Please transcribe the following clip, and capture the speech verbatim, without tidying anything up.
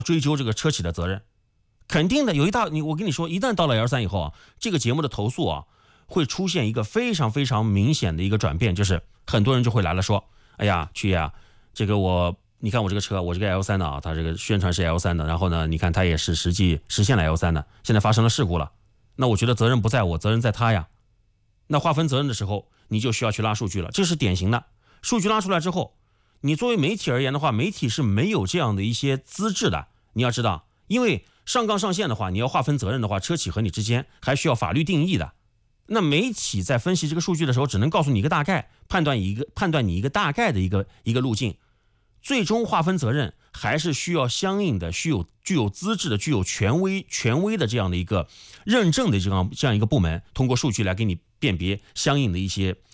追究这个车企的责任，肯定的。有一大你我跟你说，一旦到了 L 三以后啊，这个节目的投诉啊，会出现一个非常非常明显的一个转变，就是很多人就会来了说，哎呀，曲爷啊，这个我你看我这个车，我这个 L 三的啊，它这个宣传是 L 三的，然后呢，你看它也是实际实现了 L 三的，现在发生了事故了，那我觉得责任不在我，责任在他呀。那划分责任的时候，你就需要去拉数据了，这是典型的。数据拉出来之后，你作为媒体而言的话，媒体是没有这样的一些资质的。你要知道，因为上纲上线的话，你要划分责任的话，车企和你之间还需要法律定义的。那媒体在分析这个数据的时候，只能告诉你一个大概，判断一个判断你一个大概的一个一个路径。最终划分责任还是需要相应的、具有具有资质的、具有权威权威的这样的一个认证的这样这样一个部门，通过数据来给你辨别相应的一些